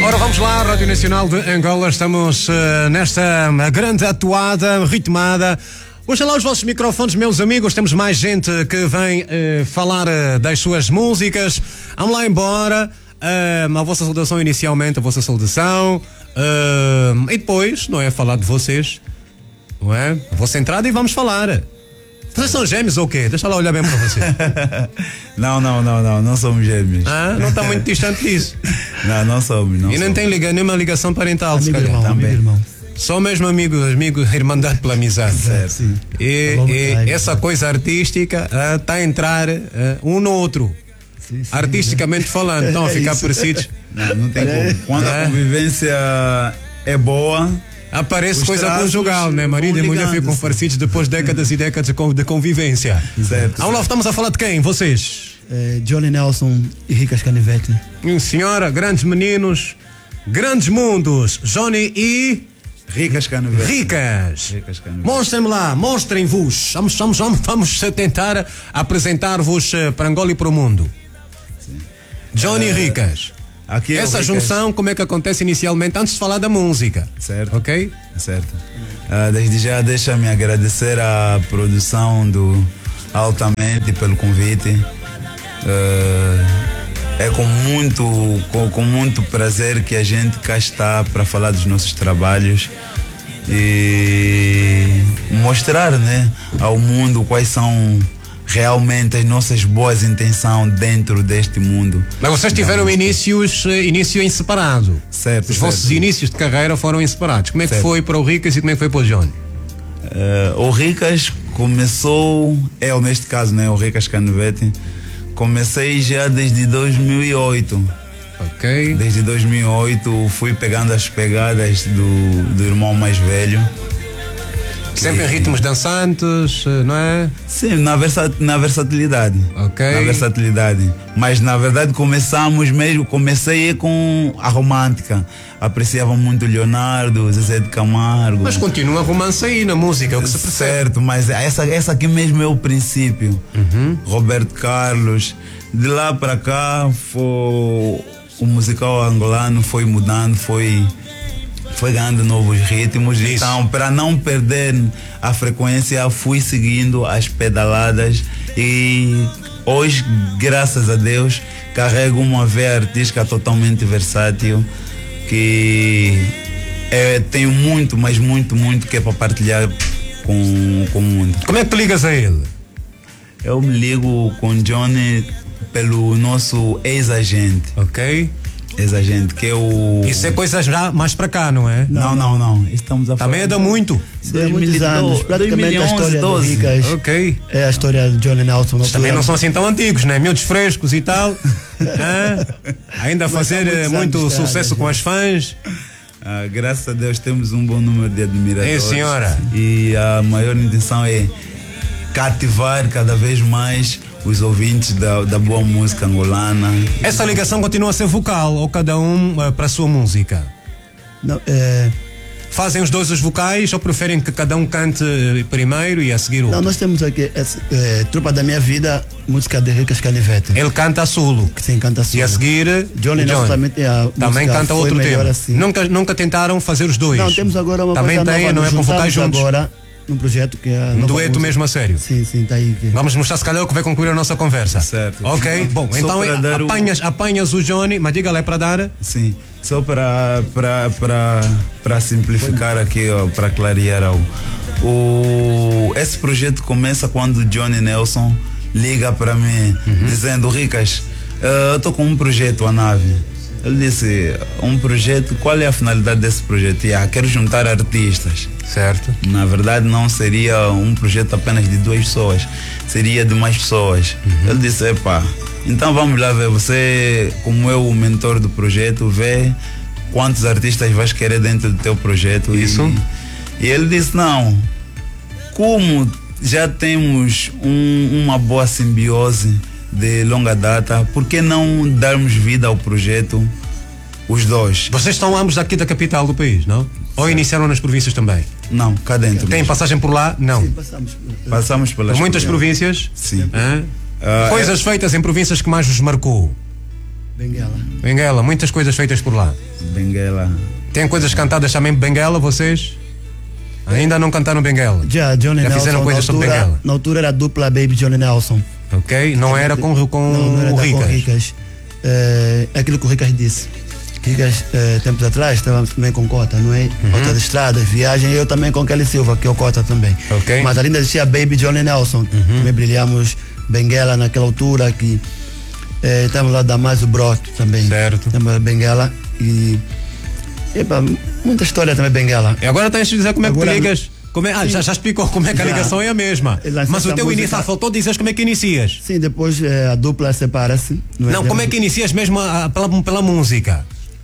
Ora, vamos lá, Rádio Nacional de Angola, estamos nesta grande atuada, ritmada. Puxa lá os vossos microfones, meus amigos, temos mais gente que vem falar das suas músicas. Vamos lá embora, a vossa saudação inicialmente, a vossa saudação, e depois, não é, falar de vocês, não é? A vossa entrada e vamos falar. Vocês são gêmeos ou quê? Deixa lá olhar bem para você. Não somos gêmeos. Ah, não está muito distante disso. Não somos. E não tem nenhuma ligação parental, amigo, se calhar. irmão, também. amigo, irmão. Só mesmo amigo, irmandade pela amizade. Certo. Sim. E essa coisa artística está a entrar um no outro. Sim, Artisticamente falando, estão a ficar isso. parecidos. Não tem como. Quando a convivência é boa, Aparece os coisa traços conjugal, né? Marido e vão mulher ficam ligando-se. parecidos depois de décadas e décadas de convivência. Certo. Vamos lá, estamos a falar de quem? Vocês? Johnny Nelson e Ricas Canivete. Senhora, grandes meninos, grandes mundos. Johnny e Ricas Canivete. Ricas. Ricas Canivete. Mostrem-me lá, mostrem-vos. Vamos tentar apresentar-vos para Angola e para o mundo. Johnny e Ricas. Aqui é o Essa Ricas. junção, como é que acontece inicialmente, antes de falar da música? Certo. Ok? Certo. Desde já deixa-me agradecer à produção do Altamente pelo convite. É com muito prazer que a gente cá está para falar dos nossos trabalhos e mostrar, né, ao mundo quais são realmente as nossas boas intenções dentro deste mundo. Mas vocês tiveram início em separado. Certo. Os vossos inícios de carreira foram em separados. Como é que Certo. foi para o Ricas e como é que foi para o Johnny? O Ricas começou, neste caso, né, o Ricas Canivete, comecei já desde 2008. Ok. Desde 2008 fui pegando as pegadas do irmão mais velho. Sempre em ritmos dançantes, não é? Sim, na versatilidade. Ok. Na versatilidade. Mas na verdade comecei com a romântica. Apreciava muito Leonardo, Zezé de Camargo. Mas continua romance aí na música, é o que se percebe. Certo, mas essa aqui mesmo é o princípio. Roberto Carlos. De lá para cá, o musical angolano foi mudando, foi ganhando novos ritmos. Isso. Então, para não perder a frequência, fui seguindo as pedaladas e hoje, graças a Deus, carrego uma veia artística totalmente versátil que tenho muito, mas muito que é para partilhar com o mundo. Como é que tu ligas a ele? Eu me ligo com Johnny pelo nosso ex-agente. Ok. Ex-agente, que é o... Isso é coisa já mais para cá, não é? Não. Estamos a falar... Também é da muito. É muitos anos. Praticamente a história do Ricas Ok. é a história de Johnny Nelson. Mas também não são assim tão antigos, né? Miúdos frescos e tal. Ainda a Mas fazer são muitos muito anos, sucesso com as fãs. graças a Deus temos um bom número de admiradores. É, senhora. E a maior intenção é cativar cada vez mais os ouvintes da boa música angolana. Essa ligação continua a ser vocal ou cada um para a sua música? Não, Fazem os dois os vocais ou preferem que cada um cante primeiro e a seguir o não, outro? nós temos aqui Tropa da Minha Vida, música de Ricas Canivete. Ele canta a solo. Que sim, canta E a solo. seguir Johnny Nelson também tem a também música canta Foi outro Melhor tema. Assim. Nunca tentaram fazer os dois. Não, temos agora uma também coisa tem, nova, não é nos com vocais juntamos juntos. agora num projeto que é a Um nova dueto música. mesmo a sério. Sim, está aí. Vamos mostrar se calhar o que vai concluir a nossa conversa. Certo. Ok? Bom, Só então para dar apanhas o Johnny, mas diga lá, é para dar. Sim, só para simplificar aqui, para clarear algo. Esse projeto começa quando o Johnny Nelson liga para mim, dizendo: Ricas, eu estou com um projeto, a nave. Ele disse: um projeto, qual é a finalidade desse projeto? Quero juntar artistas. Certo. Na verdade não seria um projeto apenas de 2 pessoas, seria de mais pessoas. Ele disse: epá, então vamos lá ver, você, como é o mentor do projeto, vê quantos artistas vais querer dentro do teu projeto. Isso. E ele disse: não, como já temos uma boa simbiose de longa data, por que não darmos vida ao projeto, os dois? Vocês estão ambos aqui da capital do país, não? Ou iniciaram nas províncias também? Não, cá dentro. Tem passagem por lá? Não. Sim, passamos. Passamos pelas Por muitas províncias? Sim. Coisas feitas em províncias que mais vos marcou? Benguela. Benguela, muitas coisas feitas por lá. Benguela. Tem coisas cantadas também Benguela, vocês? Ainda não cantaram Benguela? Já, Johnny Já Nelson. fizeram coisas sobre Benguela? Na altura era a dupla Baby Johnny Nelson. Ok? Não era com Não era o com Ricas. Ricas. É aquilo que o Ricas disse. Ricas, tempos atrás, estava também com Cota, não é? Cota de estradas, viagem, eu também com Kelly Silva, que é o Cota também. Ok. Mas ainda existia Baby Johnny Nelson. Também brilhamos Benguela naquela altura que estávamos lá da mais o Broto também. Certo. Estamos Benguela e. Epa, muita história também Benguela. E agora tens de dizer como é que tu Agora- ligas. Já explicou como é que a Já. ligação é a mesma. Ele lançou Mas o essa teu música- início, faltou dizeres como é que inicias. Sim, depois a dupla separa-se. Não, como é que inicias mesmo pela música?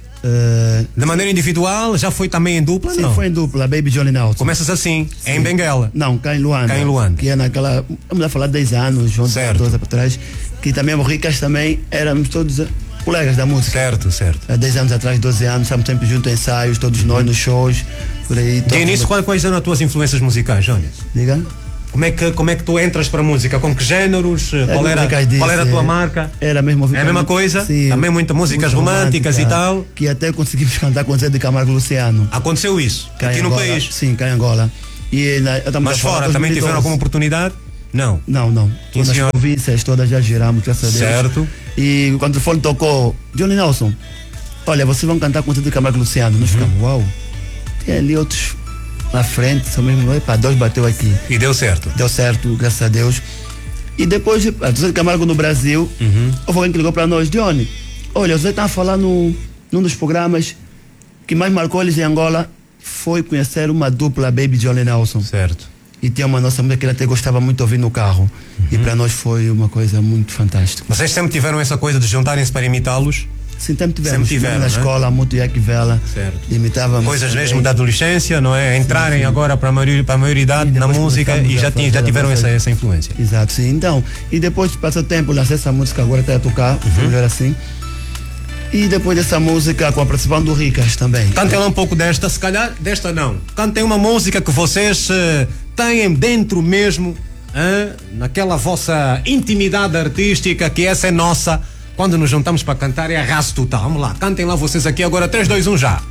De maneira individual, já foi também em dupla? Sim, não? foi em dupla, Baby Johnny Nelson. Começas assim, em Benguela. Não, cá em Luanda. Cá em Luanda. Que é naquela. Vamos lá falar 10 anos, juntos, Certo. 12 para trás. Que também o Ricas também éramos todos colegas da música. Certo, certo. Há 10 anos atrás, 12 anos, estamos sempre juntos em ensaios, todos nós nos shows, por aí. De início, quais eram as tuas influências musicais, Jónia? Diga? Como é que tu entras para a música? Com que géneros? Qual era a tua marca? Era mesmo. É a mesma coisa? Sim, Também muitas músicas muito românticas e tal? Que até conseguimos cantar com o Zé de Camargo e Luciano. Aconteceu isso? Cá Aqui em no Angola. país? Sim, cá em Angola. Mas fora também tiveram alguma oportunidade? Não. Não. Sim, Todas senhor. as províncias, todas já giramos, graças a Deus. Certo. E quando o telefone tocou, Johnny Nelson, olha, vocês vão cantar com o Zé de Camargo e Luciano. Nós ficamos, uau. Tem ali outros na frente, só mesmo, epa, 2 bateu aqui. E deu certo. Deu certo, graças a Deus. E depois, a Zé de Camargo no Brasil, houve alguém que ligou para nós, Johnny, olha, o Zé está a falar num dos programas que mais marcou eles em Angola, foi conhecer uma dupla Baby Johnny Nelson. Certo. E tinha uma nossa música que ele até gostava muito de ouvir no carro. E para nós foi uma coisa muito fantástica. Vocês sempre tiveram essa coisa de juntarem-se para imitá-los? Sim, sempre tivemos. Sempre tiveram, na né? escola, muito Iac Vela. Certo. Imitávamos. Coisas também. mesmo da adolescência, não é? Entrarem agora para a maioridade E na depois música começamos e a já fazer tiveram a voz. essa influência. Exato, sim. Então, e depois passou tempo, lancei essa música, agora até a tocar, vamos ver assim. E depois dessa música, com a participação do Ricas também. Cantem lá um pouco desta, se calhar desta não. Cantem uma música que vocês têm dentro mesmo, naquela vossa intimidade artística, que essa é nossa. Quando nos juntamos para cantar é arraso total. Vamos lá, cantem lá vocês aqui agora, 3, 2, 1 já.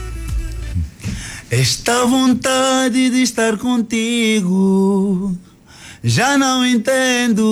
Esta vontade de estar contigo, já não entendo